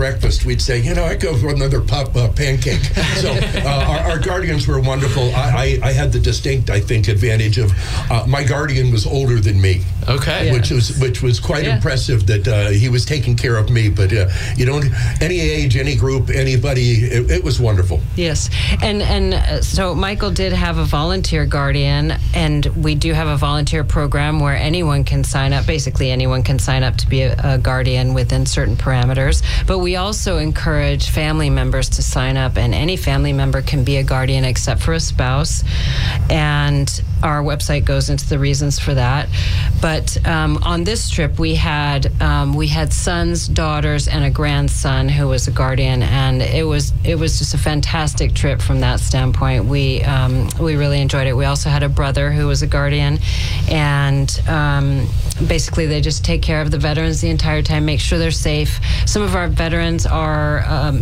breakfast, we'd say, I'd go for another pancake. So our guardians were wonderful. I had the distinct, I think, advantage of my guardian was older than me. Okay. Which was quite impressive that he was taking care of me. But any age, any group, anybody, it was wonderful. Yes, and so Michael did have a volunteer guardian, and we do have a volunteer program where anyone can sign up. Basically, anyone can sign up to be a guardian within certain parameters. But we also encourage family members to sign up, and any family member can be a guardian except for a spouse. And our website goes into the reasons for that. But on this trip, we had sons, daughters, and a grandson who was a guardian, and it was just a fantastic trip from that standpoint. We really enjoyed it. We also had a brother who was a guardian, and basically they just take care of the veterans the entire time, make sure they're safe. Some of our veterans are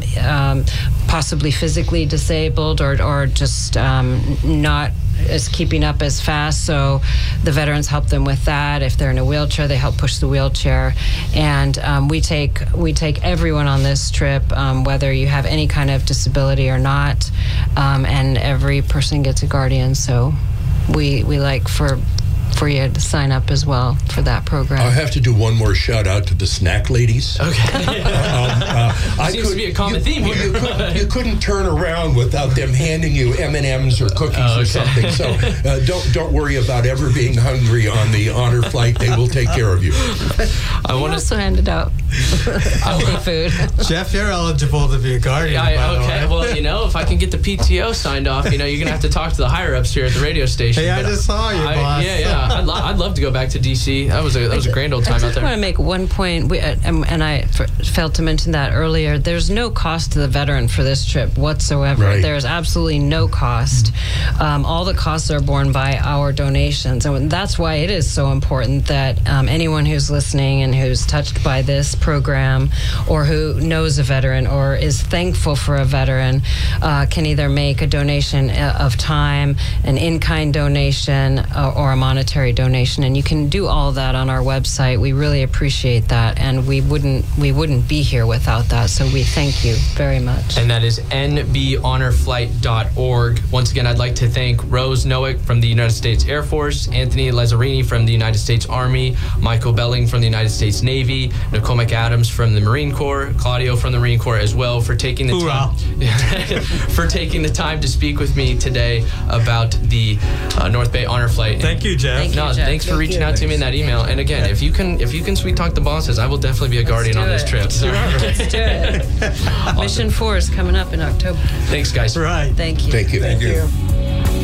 possibly physically disabled or just not as keeping up as fast, so the veterans help them with that. If they're in a wheelchair, they help push the wheelchair. And we take everyone on this trip, whether you have any kind of disability or not, and every person gets a guardian. So we like for you to sign up as well for that program. I have to do one more shout out to the snack ladies. Okay. Seems to be a common theme here. You couldn't turn around without them handing you M&Ms or cookies or something. So don't worry about ever being hungry on the honor flight. They will take care of you. I also handed out healthy food. Jeff, you're eligible to be a guardian. Okay. Well, if I can get the PTO signed off, you're going to have to talk to the higher ups here at the radio station. Hey, I just saw you, boss. Yeah. I'd love to go back to DC. That was a grand old time out there. I want to make one point, and I failed to mention that earlier. There's no cost to the veteran for this trip whatsoever. Right. There's absolutely no cost. All the costs are borne by our donations, and that's why it is so important that anyone who's listening and who's touched by this program, or who knows a veteran or is thankful for a veteran, can either make a donation of time, an in-kind donation, or a monetary donation, and you can do all of that on our website. We really appreciate that, and we wouldn't be here without that, so we thank you very much. And that is nbhonorflight.org. Once again, I'd like to thank Rose Noack from the United States Air Force, Anthony Lazzarini from the United States Army, Michael Belling from the United States Navy, Nicole McAdams from the Marine Corps, Claudio from the Marine Corps as well, for taking the time to speak with me today about the North Bay Honor Flight. Thank you, Jeff. Thanks for reaching out to me in that email. And again, if you can sweet talk the bosses, I will definitely be a guardian on this trip. So. Let's do it. Mission 4 is coming up in October. Thanks, guys. Right. Thank you. Thank you.